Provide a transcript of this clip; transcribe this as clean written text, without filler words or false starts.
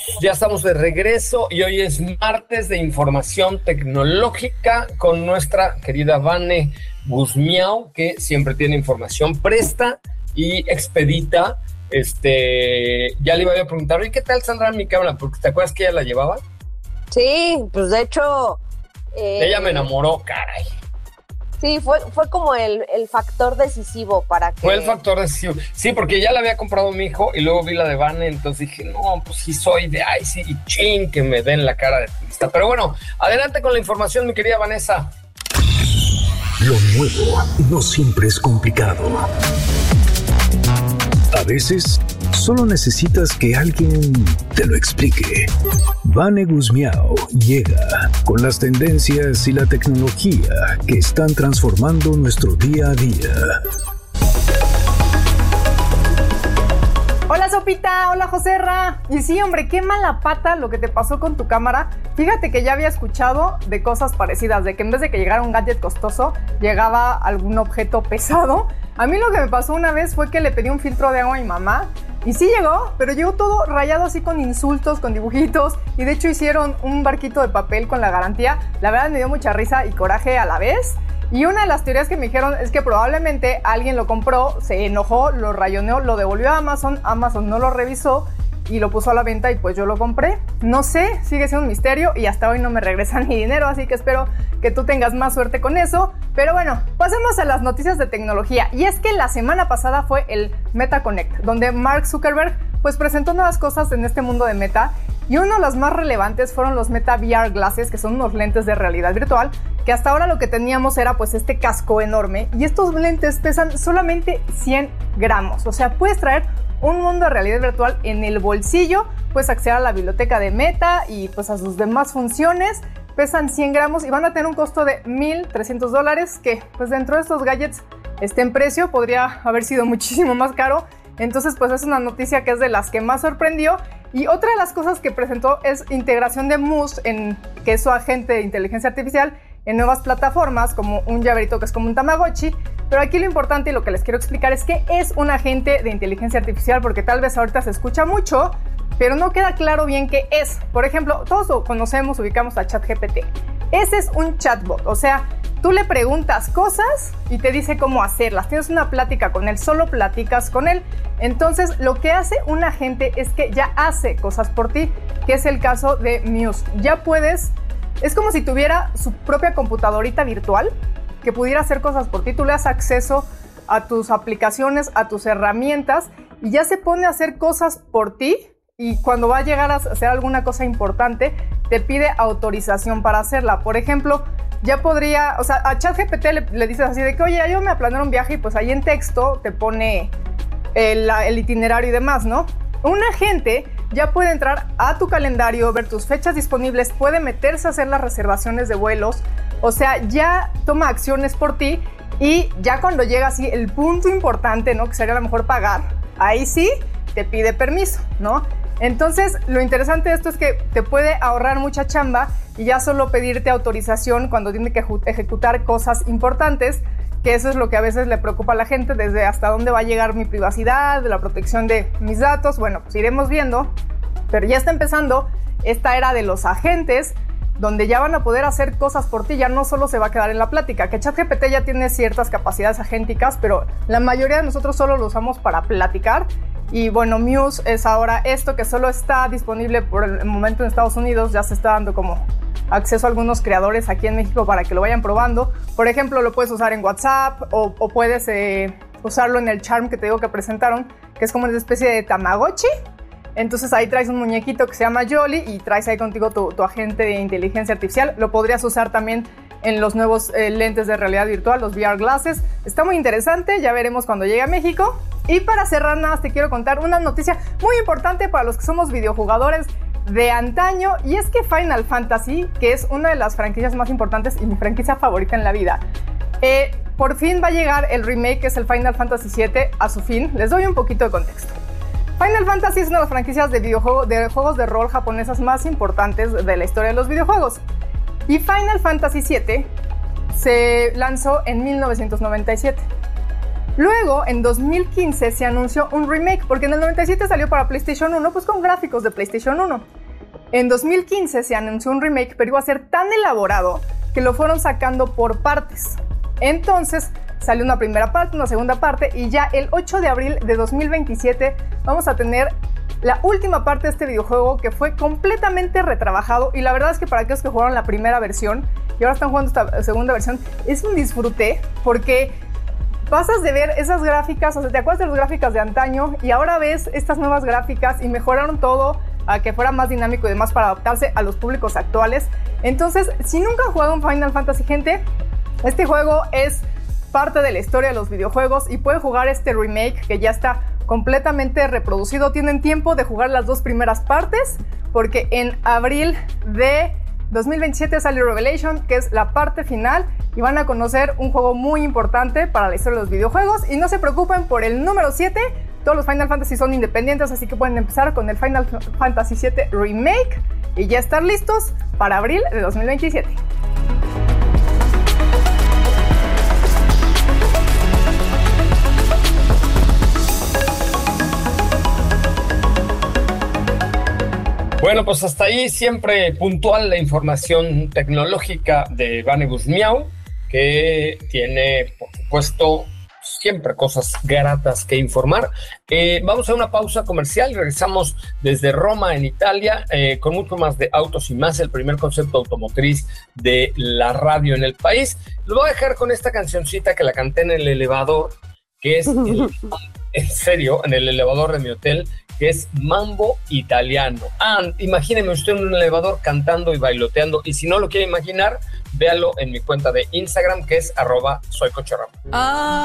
Ya estamos de regreso y hoy es martes de información tecnológica con nuestra querida Vane Guzmiao, que siempre tiene información presta y expedita. Ya le iba a preguntar, ¿y qué tal saldrá mi cámara? Porque ¿te acuerdas que ella la llevaba? Sí, pues de hecho... Ella me enamoró, caray. Sí, fue como el factor decisivo para que... Fue el factor decisivo. Sí, porque ya la había comprado mi hijo y luego vi la de Vane, entonces dije, no, pues sí soy de Icy y chin, que me den la cara de turista. Pero bueno, adelante con la información, mi querida Vanessa. Lo nuevo no siempre es complicado. A veces, solo necesitas que alguien te lo explique. Vane Guzmiao llega con las tendencias y la tecnología que están transformando nuestro día a día. Hola Sopita, hola Joserra. Y sí, hombre, qué mala pata lo que te pasó con tu cámara. Fíjate que ya había escuchado de cosas parecidas, de que en vez de que llegara un gadget costoso, llegaba algún objeto pesado. A mí lo que me pasó una vez fue que le pedí un filtro de agua a mi mamá y sí llegó, pero llegó todo rayado así con insultos, con dibujitos, y de hecho hicieron un barquito de papel con la garantía. La verdad me dio mucha risa y coraje a la vez. Y una de las teorías que me dijeron es que probablemente alguien lo compró, se enojó, lo rayoneó, lo devolvió a Amazon, Amazon no lo revisó y lo puso a la venta y pues yo lo compré. No sé, sigue siendo un misterio y hasta hoy no me regresan mi dinero, así que espero que tú tengas más suerte con eso. Pero bueno, pasemos a las noticias de tecnología. Y es que la semana pasada fue el Meta Connect, donde Mark Zuckerberg pues presentó nuevas cosas en este mundo de Meta. Y uno de los más relevantes fueron los Meta VR Glasses, que son unos lentes de realidad virtual, que hasta ahora lo que teníamos era pues este casco enorme. Y estos lentes pesan solamente 100 gramos, o sea, puedes traer un mundo de realidad virtual en el bolsillo, puedes acceder a la biblioteca de Meta y pues a sus demás funciones. Pesan 100 gramos y van a tener un costo de $1,300, que pues dentro de estos gadgets en precio podría haber sido muchísimo más caro. Entonces pues es una noticia que es de las que más sorprendió. Y otra de las cosas que presentó es integración de Muse, que es su agente de inteligencia artificial, en nuevas plataformas, como un llaverito que es como un Tamagotchi. Pero aquí lo importante y lo que les quiero explicar es que es un agente de inteligencia artificial, porque tal vez ahorita se escucha mucho, pero no queda claro bien qué es. Por ejemplo, todos conocemos, ubicamos a ChatGPT. Ese es un chatbot, o sea, tú le preguntas cosas y te dice cómo hacerlas. Tienes una plática con él, solo platicas con él. Entonces, lo que hace un agente es que ya hace cosas por ti, que es el caso de Muse. Ya puedes, es como si tuviera su propia computadorita virtual que pudiera hacer cosas por ti. Tú le das acceso a tus aplicaciones, a tus herramientas y ya se pone a hacer cosas por ti. Y cuando va a llegar a hacer alguna cosa importante, te pide autorización para hacerla. Por ejemplo, ya podría, o sea, a ChatGPT le dices así de que, oye, ayúdame a planear un viaje y pues ahí en texto te pone el itinerario y demás, ¿no? Un agente ya puede entrar a tu calendario, ver tus fechas disponibles, puede meterse a hacer las reservaciones de vuelos, o sea, ya toma acciones por ti y ya cuando llega así el punto importante, ¿no? Que sería a lo mejor pagar, ahí sí te pide permiso, ¿no? Entonces, lo interesante de esto es que te puede ahorrar mucha chamba y ya solo pedirte autorización cuando tiene que ejecutar cosas importantes, que eso es lo que a veces le preocupa a la gente, desde hasta dónde va a llegar mi privacidad, la protección de mis datos. Bueno, pues iremos viendo, pero ya está empezando esta era de los agentes, donde ya van a poder hacer cosas por ti, ya no solo se va a quedar en la plática, que ChatGPT ya tiene ciertas capacidades agénticas, pero la mayoría de nosotros solo lo usamos para platicar. Y bueno, Muse es ahora esto que solo está disponible por el momento en Estados Unidos, ya se está dando como acceso a algunos creadores aquí en México para que lo vayan probando. Por ejemplo, lo puedes usar en WhatsApp o puedes usarlo en el Charm que te digo que presentaron, que es como una especie de Tamagotchi. Entonces ahí traes un muñequito que se llama Jolly y traes ahí contigo tu agente de inteligencia artificial. Lo podrías usar también en los nuevos lentes de realidad virtual, los VR Glasses. Está muy interesante, ya veremos cuando llegue a México. Y para cerrar, nada más te quiero contar una noticia muy importante para los que somos videojugadores de antaño, y es que Final Fantasy, que es una de las franquicias más importantes y mi franquicia favorita en la vida, por fin va a llegar el remake, que es el Final Fantasy VII, a su fin. Les doy un poquito de contexto. Final Fantasy es una de las franquicias de juegos de rol japonesas más importantes de la historia de los videojuegos. Y Final Fantasy VII se lanzó en 1997. Luego, en 2015 se anunció un remake, porque en el 97 salió para PlayStation 1, pues con gráficos de PlayStation 1. En 2015 se anunció un remake, pero iba a ser tan elaborado que lo fueron sacando por partes. Entonces salió una primera parte, una segunda parte, y ya el 8 de abril de 2027 vamos a tener la última parte de este videojuego, que fue completamente retrabajado. Y la verdad es que para aquellos que jugaron la primera versión y ahora están jugando esta segunda versión, es un disfrute, porque pasas de ver esas gráficas, o sea, te acuerdas de las gráficas de antaño y ahora ves estas nuevas gráficas y mejoraron todo a que fuera más dinámico y demás para adaptarse a los públicos actuales. Entonces, si nunca han jugado un Final Fantasy, gente, este juego es parte de la historia de los videojuegos y pueden jugar este remake que ya está completamente reproducido. Tienen tiempo de jugar las dos primeras partes, porque en abril de 2027 sale Revelation, que es la parte final, y van a conocer un juego muy importante para la historia de los videojuegos. Y no se preocupen por el número 7, todos los Final Fantasy son independientes, así que pueden empezar con el Final Fantasy VII Remake y ya estar listos para abril de 2027. Bueno, pues hasta ahí siempre puntual la información tecnológica de Vane Guzmiau, que tiene, por supuesto, siempre cosas gratas que informar. Vamos a una pausa comercial y regresamos desde Roma, en Italia, con mucho más de Autos y Más, el primer concepto automotriz de la radio en el país. Lo voy a dejar con esta cancioncita que la canté en el elevador, que es, en serio, en el elevador de mi hotel, que es Mambo Italiano. Imagíneme usted en un elevador cantando y bailoteando, y si no lo quiere imaginar, véalo en mi cuenta de Instagram, que es @soycocherramo.